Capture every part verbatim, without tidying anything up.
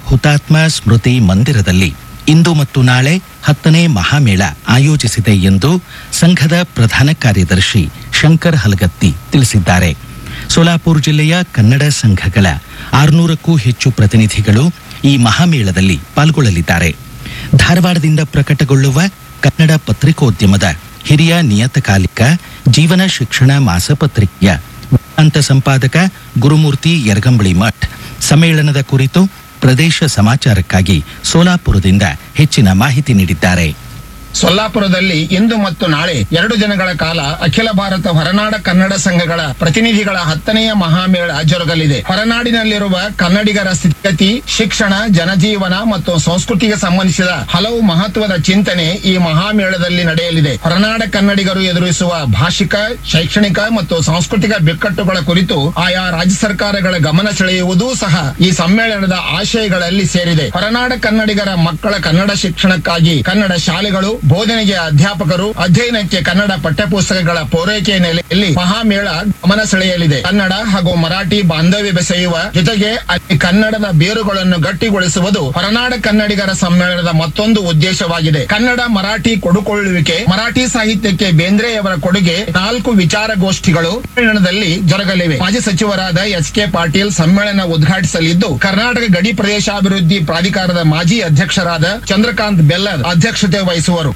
ಹುತಾತ್ಮ ಸ್ಮೃತಿ ಮಂದಿರದಲ್ಲಿ ಇಂದು ಮತ್ತು ನಾಳೆ ಹತ್ತನೇ ಮಹಾಮೇಳ ಆಯೋಜಿಸಿದೆ ಎಂದು ಸಂಘದ ಪ್ರಧಾನ ಕಾರ್ಯದರ್ಶಿ ಶಂಕರ್ ಹಲಗತ್ತಿ ತಿಳಿಸಿದ್ದಾರೆ. ಸೋಲಾಪುರ ಜಿಲ್ಲೆಯ ಕನ್ನಡ ಸಂಘಗಳ ಆರುನೂರಕ್ಕೂ ಹೆಚ್ಚು ಪ್ರತಿನಿಧಿಗಳು ಈ ಮಹಾಮೇಳದಲ್ಲಿ ಪಾಲ್ಗೊಳ್ಳಲಿದ್ದಾರೆ. ಧಾರವಾಡದಿಂದ ಪ್ರಕಟಗೊಳ್ಳುವ ಕನ್ನಡ ಪತ್ರಿಕೋದ್ಯಮದ ಹಿರಿಯ ನಿಯತಕಾಲಿಕ ಜೀವನ ಶಿಕ್ಷಣ ಮಾಸಪತ್ರಿಕೆಯ ವೃತ್ತಾಂತ ಸಂಪಾದಕ ಗುರುಮೂರ್ತಿ ಯರಗಂಬಳಿ ಮಠ್ ಸಮ್ಮೇಳನದ ಕುರಿತು ಪ್ರದೇಶ ಸಮಾಚಾರಕ್ಕಾಗಿ ಸೋಲಾಪುರದಿಂದ ಹೆಚ್ಚಿನ ಮಾಹಿತಿ ನೀಡಿದ್ದಾರೆ. ಸೊಲ್ಲಾಪುರದಲ್ಲಿ ಇಂದು ಮತ್ತು ನಾಳೆ ಎರಡು ದಿನಗಳ ಕಾಲ ಅಖಿಲ ಭಾರತ ಹೊರನಾಡ ಕನ್ನಡ ಸಂಘಗಳ ಪ್ರತಿನಿಧಿಗಳ ಹತ್ತನೆಯ ಮಹಾಮೇಳ ಜರುಗಲಿದೆ. ಹೊರನಾಡಿನಲ್ಲಿರುವ ಕನ್ನಡಿಗರ ಸ್ಥಿತಿಗತಿ, ಶಿಕ್ಷಣ, ಜನಜೀವನ ಮತ್ತು ಸಂಸ್ಕೃತಿಗೆ ಸಂಬಂಧಿಸಿದ ಹಲವು ಮಹತ್ವದ ಚಿಂತನೆ ಈ ಮಹಾಮೇಳದಲ್ಲಿ ನಡೆಯಲಿದೆ. ಹೊರನಾಡ ಕನ್ನಡಿಗರು ಎದುರಿಸುವ ಭಾಷಿಕ, ಶೈಕ್ಷಣಿಕ ಮತ್ತು ಸಾಂಸ್ಕೃತಿಕ ಬಿಕ್ಕಟ್ಟುಗಳ ಕುರಿತು ಆಯಾ ರಾಜ್ಯ ಸರ್ಕಾರಗಳ ಗಮನ ಸೆಳೆಯುವುದೂ ಸಹ ಈ ಸಮ್ಮೇಳನದ ಆಶಯಗಳಲ್ಲಿ ಸೇರಿದೆ. ಹೊರನಾಡ ಕನ್ನಡಿಗರ ಮಕ್ಕಳ ಕನ್ನಡ ಶಿಕ್ಷಣಕ್ಕಾಗಿ ಕನ್ನಡ ಶಾಲೆಗಳು, ಬೋಧನೆಗೆ ಅಧ್ಯಾಪಕರು, ಅಧ್ಯಯನಕ್ಕೆ ಕನ್ನಡ ಪಠ್ಯಪುಸ್ತಕಗಳ ಪೂರೈಕೆ ನೆಲೆಯಲ್ಲಿ ಮಹಾಮೇಳ ಗಮನ ಸೆಳೆಯಲಿದೆ. ಕನ್ನಡ ಹಾಗೂ ಮರಾಠಿ ಬಾಂಧವ್ಯ ಬೆಸೆಯುವ ಜೊತೆಗೆ ಅಲ್ಲಿ ಕನ್ನಡದ ಬೇರುಗಳನ್ನು ಗಟ್ಟಿಗೊಳಿಸುವುದು ಹೊರನಾಡ ಕನ್ನಡಿಗರ ಸಮ್ಮೇಳನದ ಮತ್ತೊಂದು ಉದ್ದೇಶವಾಗಿದೆ. ಕನ್ನಡ ಮರಾಠಿ ಕೊಡುಕೊಳ್ಳುವಿಕೆ, ಮರಾಠಿ ಸಾಹಿತ್ಯಕ್ಕೆ ಬೇಂದ್ರೆಯವರ ಕೊಡುಗೆ, ನಾಲ್ಕು ವಿಚಾರಗೋಷ್ಠಿಗಳು ಸಮ್ಮೇಳನದಲ್ಲಿ ಜರುಗಲಿವೆ. ಮಾಜಿ ಸಚಿವರಾದ ಎಚ್ ಕೆ ಪಾಟೀಲ್ ಸಮ್ಮೇಳನ ಉದ್ಘಾಟಿಸಲಿದ್ದು, ಕರ್ನಾಟಕ ಗಡಿ ಪ್ರದೇಶಾಭಿವೃದ್ಧಿ ಪ್ರಾಧಿಕಾರದ ಮಾಜಿ ಅಧ್ಯಕ್ಷರಾದ ಚಂದ್ರಕಾಂತ್ ಬೆಲ್ಲದ್ ಅಧ್ಯಕ್ಷತೆ ವಹಿಸುವರು.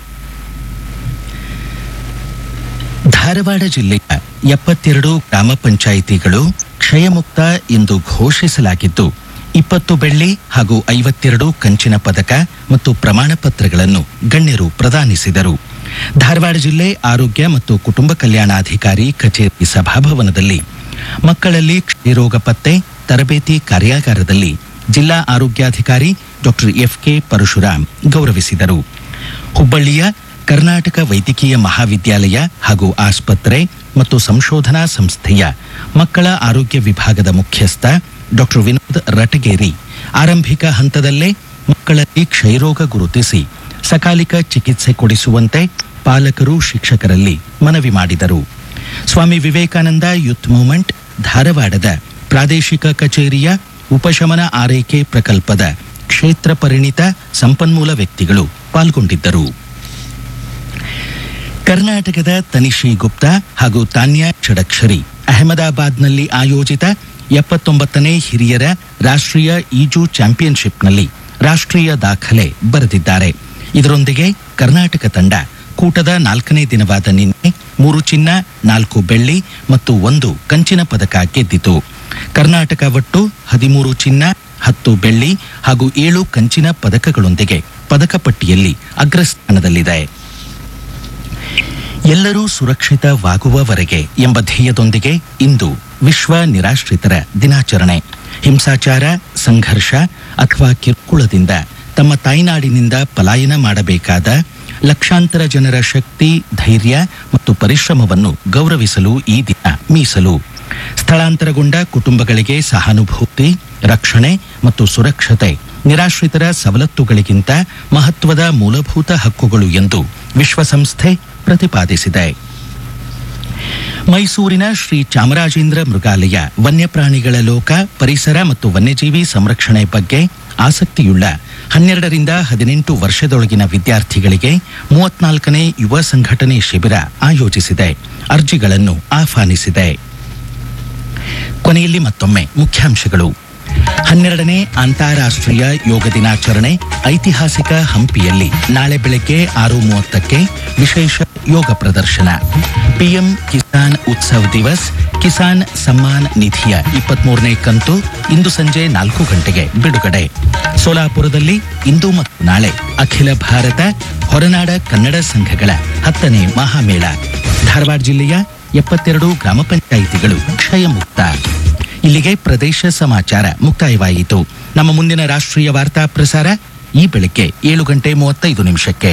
ಧಾರವಾಡ ಜಿಲ್ಲೆಯ ಎಪ್ಪತ್ತೆರಡು ಗ್ರಾಮ ಪಂಚಾಯಿತಿಗಳು ಕ್ಷಯಮುಕ್ತ ಎಂದು ಘೋಷಿಸಲಾಗಿದ್ದು, ಇಪ್ಪತ್ತು ಬೆಳ್ಳಿ ಹಾಗೂ ಐವತ್ತೆರಡು ಕಂಚಿನ ಪದಕ ಮತ್ತು ಪ್ರಮಾಣ ಪತ್ರಗಳನ್ನು ಗಣ್ಯರು ಪ್ರದಾನಿಸಿದರು. ಧಾರವಾಡ ಜಿಲ್ಲೆ ಆರೋಗ್ಯ ಮತ್ತು ಕುಟುಂಬ ಕಲ್ಯಾಣಾಧಿಕಾರಿ ಕಚೇರಿ ಸಭಾಭವನದಲ್ಲಿ ಮಕ್ಕಳಲ್ಲಿ ಕ್ಷಯರೋಗ ಪತ್ತೆ ತರಬೇತಿ ಕಾರ್ಯಾಗಾರದಲ್ಲಿ ಜಿಲ್ಲಾ ಆರೋಗ್ಯಾಧಿಕಾರಿ ಡಾಕ್ಟರ್ ಎಫ್ ಕೆ ಪರಶುರಾಮ್ ಗೌರವಿಸಿದರು. ಹುಬ್ಬಳ್ಳಿಯ ಕರ್ನಾಟಕ ವೈದ್ಯಕೀಯ ಮಹಾವಿದ್ಯಾಲಯ ಹಾಗೂ ಆಸ್ಪತ್ರೆ ಮತ್ತು ಸಂಶೋಧನಾ ಸಂಸ್ಥೆಯ ಮಕ್ಕಳ ಆರೋಗ್ಯ ವಿಭಾಗದ ಮುಖ್ಯಸ್ಥ ಡಾಕ್ಟರ್ ವಿನೋದ್ ರಟಗೇರಿ ಆರಂಭಿಕ ಹಂತದಲ್ಲೇ ಮಕ್ಕಳಲ್ಲಿ ಕ್ಷಯರೋಗ ಗುರುತಿಸಿ ಸಕಾಲಿಕ ಚಿಕಿತ್ಸೆ ಕೊಡಿಸುವಂತೆ ಪಾಲಕರು ಶಿಕ್ಷಕರಲ್ಲಿ ಮನವಿ ಮಾಡಿದರು. ಸ್ವಾಮಿ ವಿವೇಕಾನಂದ ಯೂತ್ ಮೂವ್ಮೆಂಟ್ ಧಾರವಾಡದ ಪ್ರಾದೇಶಿಕ ಕಚೇರಿಯ ಉಪಶಮನ ಆರೈಕೆ ಪ್ರಕಲ್ಪದ ಕ್ಷೇತ್ರ ಪರಿಣಿತ ಸಂಪನ್ಮೂಲ ವ್ಯಕ್ತಿಗಳು ಪಾಲ್ಗೊಂಡಿದ್ದರು. ಕರ್ನಾಟಕದ ತನಿಷಿ ಗುಪ್ತಾ ಹಾಗೂ ತಾನ್ಯಾ ಷಡಕ್ಷರಿ ಅಹಮದಾಬಾದ್ನಲ್ಲಿ ಆಯೋಜಿತ ಎಪ್ಪತ್ತೊಂಬತ್ತನೇ ಹಿರಿಯರ ರಾಷ್ಟ್ರೀಯ ಈಜು ಚಾಂಪಿಯನ್ಶಿಪ್ನಲ್ಲಿ ರಾಷ್ಟ್ರೀಯ ದಾಖಲೆ ಬರೆದಿದ್ದಾರೆ. ಇದರೊಂದಿಗೆ ಕರ್ನಾಟಕ ತಂಡ ಕೂಟದ ನಾಲ್ಕನೇ ದಿನವಾದ ನಿನ್ನೆ ಮೂರು ಚಿನ್ನ, ನಾಲ್ಕು ಬೆಳ್ಳಿ ಮತ್ತು ಒಂದು ಕಂಚಿನ ಪದಕ ಗೆದ್ದಿತು. ಕರ್ನಾಟಕ ಒಟ್ಟು ಹದಿಮೂರು ಚಿನ್ನ, ಹತ್ತು ಬೆಳ್ಳಿ ಹಾಗೂ ಏಳು ಕಂಚಿನ ಪದಕಗಳೊಂದಿಗೆ ಪದಕ ಪಟ್ಟಿಯಲ್ಲಿ ಅಗ್ರಸ್ಥಾನದಲ್ಲಿದೆ. ಎಲ್ಲರೂ ಸುರಕ್ಷಿತವಾಗುವವರೆಗೆ ಎಂಬ ಧ್ಯೇಯದೊಂದಿಗೆ ಇಂದು ವಿಶ್ವ ನಿರಾಶ್ರಿತರ ದಿನಾಚರಣೆ. ಹಿಂಸಾಚಾರ, ಸಂಘರ್ಷ ಅಥವಾ ಕಿರುಕುಳದಿಂದ ತಮ್ಮ ತಾಯ್ನಾಡಿನಿಂದ ಪಲಾಯನ ಮಾಡಬೇಕಾದ ಲಕ್ಷಾಂತರ ಜನರ ಶಕ್ತಿ, ಧೈರ್ಯ ಮತ್ತು ಪರಿಶ್ರಮವನ್ನು ಗೌರವಿಸಲು ಈ ದಿನ ಮೀಸಲು. ಸ್ಥಳಾಂತರಗೊಂಡ ಕುಟುಂಬಗಳಿಗೆ ಸಹಾನುಭೂತಿ, ರಕ್ಷಣೆ ಮತ್ತು ಸುರಕ್ಷತೆ ನಿರಾಶ್ರಿತರ ಸವಲತ್ತುಗಳಿಗಿಂತ ಮಹತ್ವದ ಮೂಲಭೂತ ಹಕ್ಕುಗಳು ಎಂದು ವಿಶ್ವಸಂಸ್ಥೆ ಪ್ರತಿಪಾದಿಸಿದೆ. ಮೈಸೂರಿನ ಶ್ರೀ ಚಾಮರಾಜೇಂದ್ರ ಮೃಗಾಲಯ ವನ್ಯಪ್ರಾಣಿಗಳ ಲೋಕ, ಪರಿಸರ ಮತ್ತು ವನ್ಯಜೀವಿ ಸಂರಕ್ಷಣೆ ಬಗ್ಗೆ ಆಸಕ್ತಿಯುಳ್ಳ ಹನ್ನೆರಡರಿಂದ ಹದಿನೆಂಟು ವರ್ಷದೊಳಗಿನ ವಿದ್ಯಾರ್ಥಿಗಳಿಗೆ ಮೂವತ್ನಾಲ್ಕನೇ ಯುವ ಸಂಘಟನೆ ಶಿಬಿರ ಆಯೋಜಿಸಿದೆ. ಅರ್ಜಿಗಳನ್ನು ಆಹ್ವಾನಿಸಿದೆ. ಕೊನೆಯಲ್ಲಿ ಮತ್ತೊಮ್ಮೆ ಮುಖ್ಯಾಂಶಗಳು. ಹನ್ನೆರಡನೇ ಅಂತಾರಾಷ್ಟ್ರೀಯ ಯೋಗ ದಿನಾಚರಣೆ ಐತಿಹಾಸಿಕ ಹಂಪಿಯಲ್ಲಿ ನಾಳೆ ಬೆಳಗ್ಗೆ ಆರು ಮೂವತ್ತಕ್ಕೆ ವಿಶೇಷ ಯೋಗ ಪ್ರದರ್ಶನ. ಪಿಎಂ ಕಿಸಾನ್ ಉತ್ಸವ್ ದಿವಸ್ ಕಿಸಾನ್ ಸಮ್ಮಾನ್ ನಿಧಿಯ ಇಪ್ಪತ್ಮೂರನೇ ಕಂತು ಇಂದು ಸಂಜೆ ನಾಲ್ಕು ಗಂಟೆಗೆ ಬಿಡುಗಡೆ. ಸೋಲಾಪುರದಲ್ಲಿ ಇಂದು ಮತ್ತು ನಾಳೆ ಅಖಿಲ ಭಾರತ ಹೊರನಾಡ ಕನ್ನಡ ಸಂಘಗಳ ಹತ್ತನೇ ಮಹಾಮೇಳ. ಧಾರವಾಡ ಜಿಲ್ಲೆಯ ಎಪ್ಪತ್ತೆರಡು ಗ್ರಾಮ ಪಂಚಾಯಿತಿಗಳು ಕ್ಷಯಮುಕ್ತ. ಇಲ್ಲಿಗೆ ಪ್ರದೇಶ ಸಮಾಚಾರ ಮುಕ್ತಾಯವಾಯಿತು. ನಮ್ಮ ಮುಂದಿನ ರಾಷ್ಟ್ರೀಯ ವಾರ್ತಾ ಪ್ರಸಾರ ಈ ಬೆಳಗ್ಗೆ ಏಳು ಗಂಟೆ ಮೂವತ್ತೈದು ನಿಮಿಷಕ್ಕೆ.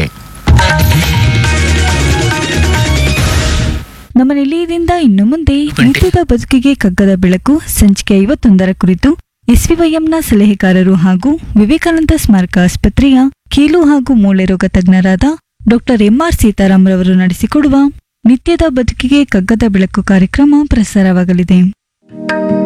ನಮ್ಮ ನಿಲಯದಿಂದ ಇನ್ನು ಮುಂದೆ ನಿತ್ಯದ ಬದುಕಿಗೆ ಕಗ್ಗದ ಬೆಳಕು ಸಂಚಿಕೆ ಐವತ್ತೊಂದರ ಕುರಿತು ಎಸ್ವಿವೈಎಂನ ಸಲಹೆಗಾರರು ಹಾಗೂ ವಿವೇಕಾನಂದ ಸ್ಮಾರಕ ಆಸ್ಪತ್ರೆಯ ಕೀಲು ಹಾಗೂ ಮೂಳೆ ರೋಗ ತಜ್ಞರಾದ ಡಾಕ್ಟರ್ ಎಂಆರ್ ಸೀತಾರಾಮ್ ರವರು ನಡೆಸಿಕೊಡುವ ನಿತ್ಯದ ಬದುಕಿಗೆ ಕಗ್ಗದ ಬೆಳಕು ಕಾರ್ಯಕ್ರಮ ಪ್ರಸಾರವಾಗಲಿದೆ.